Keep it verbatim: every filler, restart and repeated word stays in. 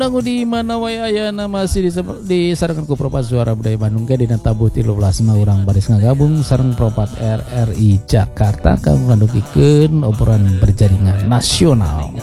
Dangu di mana wae ayana masih disarankan ku Propat Suara Budaya Bandung ke dina tabuh tilu belas urang baris ngagabung sareng Propat R R I Jakarta kang ngandungikeun obrolan berjaringan nasional.